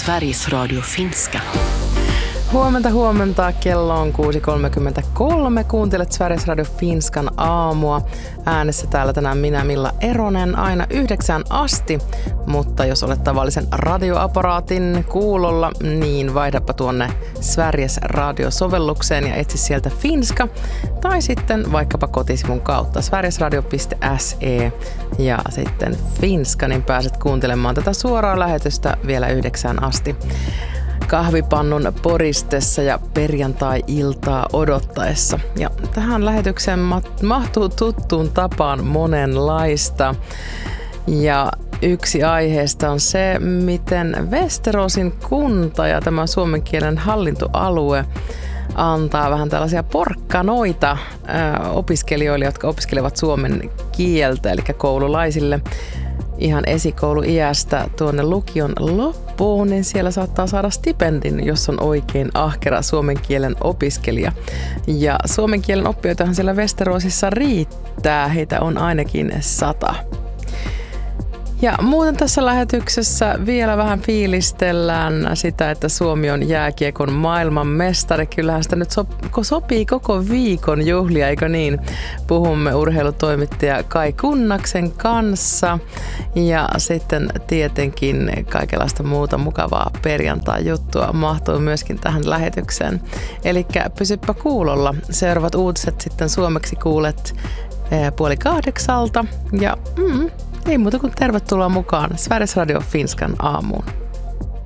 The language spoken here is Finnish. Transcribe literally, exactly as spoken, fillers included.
Sveriges Radio Finska. Huomenta, huomenta. Kello on kuusi kolmekymmentäkolme. Kuuntelet Sveriges Radio Finskan aamua. Äänessä täällä tänään minä, Milla Eronen, aina yhdeksään asti. Mutta jos olet tavallisen radioaparaatin kuulolla, niin vaihdapa tuonne Sveriges Radio-sovellukseen ja etsi sieltä Finska. Tai sitten vaikkapa kotisivun kautta sverigesradio piste se ja sitten Finska, niin pääset kuuntelemaan tätä suoraa lähetystä vielä yhdeksään asti. Kahvipannun poristessa ja perjantai-iltaa odottaessa. Ja tähän lähetykseen mahtuu tuttuun tapaan monenlaista. Ja yksi aiheesta on se, miten Västeråsin kunta ja tämä suomen kielen hallintoalue antaa vähän tällaisia porkkanoita opiskelijoille, jotka opiskelevat suomen kieltä, eli koululaisille. Ihan esikouluiästä tuonne lukion loppuun, niin siellä saattaa saada stipendin, jos on oikein ahkera suomen kielen opiskelija. Ja suomen kielen oppijoitahan siellä Västeråsissa riittää, heitä on ainakin sata. Ja muuten tässä lähetyksessä vielä vähän fiilistellään sitä, että Suomi on jääkiekon maailmanmestari. Kyllähän sitä nyt sopii koko viikon juhlia, eikö niin? Puhumme urheilutoimittaja Kai Kunnaksen kanssa ja sitten tietenkin kaikenlaista muuta mukavaa perjantai-juttua mahtuu myöskin tähän lähetykseen. Elikkä pysyppä kuulolla. Seuraavat uutiset sitten suomeksi kuulet puoli kahdeksalta ja... Mm, Ei muuta kuin tervetuloa mukaan Sveriges Radio Finskan aamuun.